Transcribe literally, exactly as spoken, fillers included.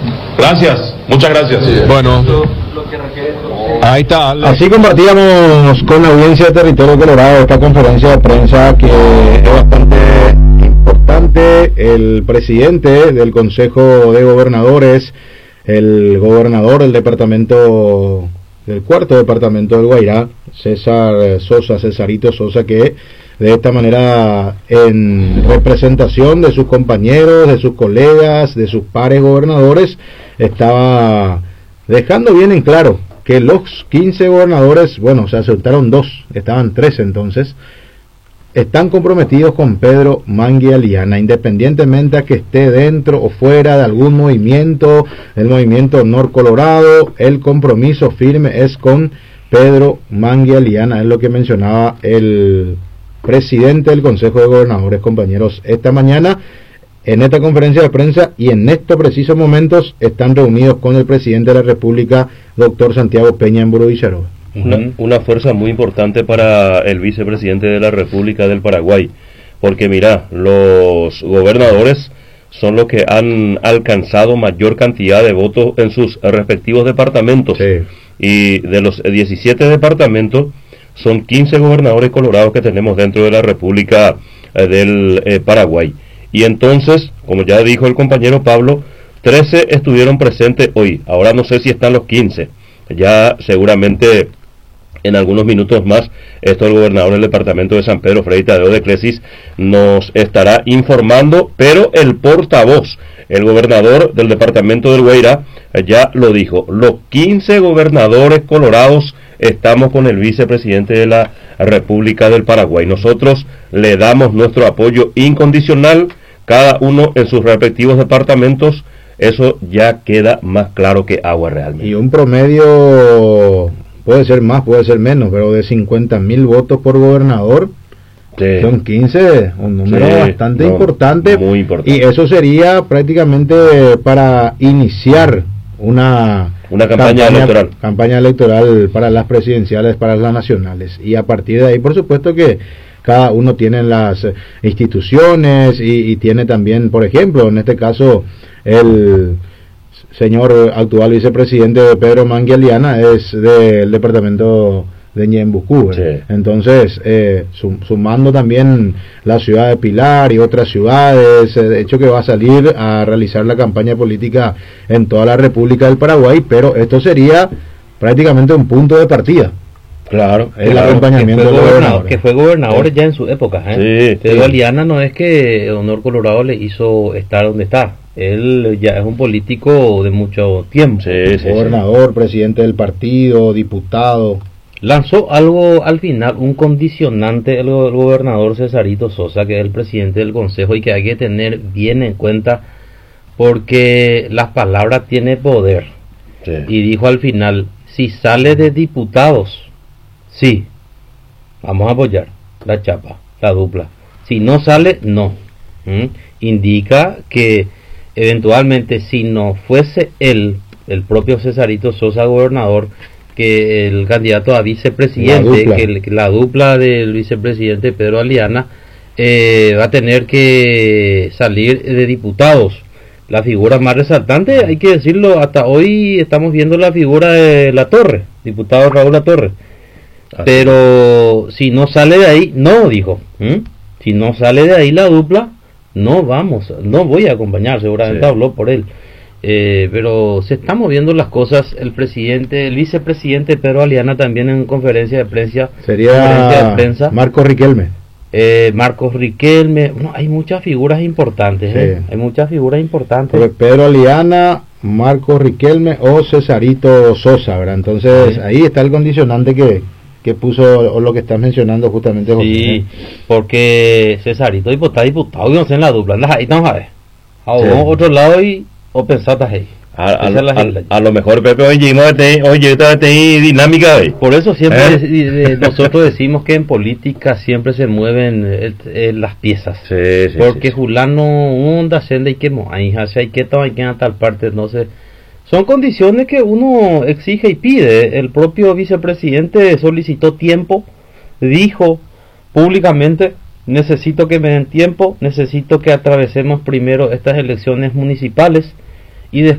Gracias, muchas gracias. Sí. Bueno, ahí está. Así compartíamos con la audiencia de Territorio Colorado esta conferencia de prensa que es bastante importante. El presidente del Consejo de Gobernadores, el gobernador del departamento, del cuarto departamento del Guairá, César Sosa, Cesarito Sosa, que de esta manera, en representación de sus compañeros, de sus colegas, de sus pares gobernadores, estaba dejando bien en claro que los quince gobernadores, bueno, se aceptaron dos, estaban tres entonces, están comprometidos con Pedro Mangui Aliana, independientemente a que esté dentro o fuera de algún movimiento, el movimiento Honor Colorado, el compromiso firme es con Pedro Mangui Aliana, es lo que mencionaba el presidente del Consejo de Gobernadores, compañeros. Esta mañana, en esta conferencia de prensa y en estos precisos momentos, están reunidos con el presidente de la República, doctor Santiago Peña, en Burudillaró. Una, una fuerza muy importante para el vicepresidente de la República del Paraguay, porque mira, los gobernadores son los que han alcanzado mayor cantidad de votos en sus respectivos departamentos, sí. Y de los diecisiete departamentos, son quince gobernadores colorados que tenemos dentro de la República eh, del eh, Paraguay. Y entonces, como ya dijo el compañero Pablo, trece estuvieron presentes hoy. Ahora no sé si están los quince. Ya seguramente en algunos minutos más, esto el gobernador del departamento de San Pedro, Freddy Tadeo de Clesis, nos estará informando, pero el portavoz, el gobernador del departamento del Guairá, eh, ya lo dijo. Los quince gobernadores colorados estamos con el vicepresidente de la República del Paraguay. Nosotros le damos nuestro apoyo incondicional, cada uno en sus respectivos departamentos. Eso ya queda más claro que agua realmente. Y un promedio, puede ser más, puede ser menos, pero de cincuenta mil votos por gobernador, sí. Son quince, un número sí, bastante no, importante. Muy importante. Y eso sería prácticamente para iniciar una... Una campaña, campaña electoral. Campaña electoral para las presidenciales, para las nacionales. Y a partir de ahí, por supuesto que cada uno tiene las instituciones y, y tiene también, por ejemplo, en este caso, el señor actual vicepresidente Pedro Mangui Aliana es del departamento de Ñembucú. Sí. Entonces, eh, sum, sumando también la ciudad de Pilar y otras ciudades, eh, de hecho que va a salir a realizar la campaña política en toda la República del Paraguay, pero esto sería prácticamente un punto de partida. Claro, el claro, acompañamiento que del gobernador, que fue gobernador sí. ya en su época, ¿eh? Sí, Pedro sí. Aliana no es que Honor Colorado le hizo estar donde está. Él ya es un político de mucho tiempo. Sí, sí, gobernador, sí. presidente del partido, diputado. Lanzó algo al final, un condicionante el, el gobernador Cesarito Sosa, que es el presidente del consejo y que hay que tener bien en cuenta porque las palabras tienen poder. Sí. Y dijo al final, si sale de diputados, sí, vamos a apoyar la chapa, la dupla. Si no sale, no. ¿Mm? Indica que eventualmente si no fuese él, el propio Cesarito Sosa gobernador, que el candidato a vicepresidente, la que, el, que la dupla del vicepresidente Pedro Aliana eh, va a tener que salir de diputados. La figura más resaltante, hay que decirlo, hasta hoy estamos viendo la figura de Latorre, diputado Raúl Latorre. Así. Pero si no sale de ahí, no, dijo. ¿Mm? Si no sale de ahí la dupla, no vamos, no voy a acompañar, seguramente sí. Habló por él. Eh, pero se están moviendo las cosas. El presidente, el vicepresidente Pedro Aliana también en conferencia de prensa. Sería conferencia de prensa, Marcos Riquelme. Eh, Marcos Riquelme. Bueno, hay muchas figuras importantes. Sí. ¿eh? Hay muchas figuras importantes. Porque Pedro Aliana, Marcos Riquelme o Cesarito Sosa, ¿verdad? Entonces sí. Ahí está el condicionante que que puso o lo que estás mencionando justamente. Sí, porque Cesarito está diputado y no sé en la dupla. Ahí estamos a ver. A sí. Otro lado y o pensaste ahí. A, a, a, a lo mejor Pepe hoy oye esta dinámica hoy. Por eso siempre ¿Eh? de, de, nosotros decimos que en política siempre se mueven eh, eh, las piezas. Sí, sí, porque sí, Julano onda senda y que hay hay que hay que a tal parte, no sé. Son condiciones que uno exige y pide. El propio vicepresidente solicitó tiempo, dijo públicamente, necesito que me den tiempo, necesito que atravesemos primero estas elecciones municipales y después